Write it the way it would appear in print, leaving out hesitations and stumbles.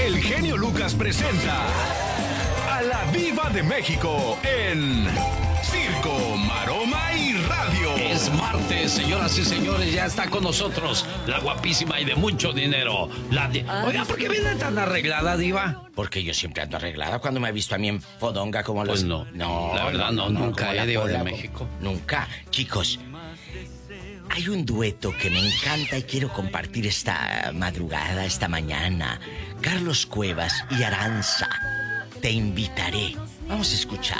el genio Lucas presenta a la Diva de México en Circo, Maroma y Radio. Es martes, señoras y señores, ya está con nosotros la guapísima y de mucho dinero. Oiga, ¿por qué viene tan arreglada, Diva? Porque yo siempre ando arreglada. Cuando me ha visto a mí en fodonga como Pues los... no, la verdad no, nunca, Diva de México. Nunca. Chicos, hay un dueto que me encanta y quiero compartir esta madrugada, esta mañana. Carlos Cuevas y Aranza. Te invitaré. Vamos a escuchar.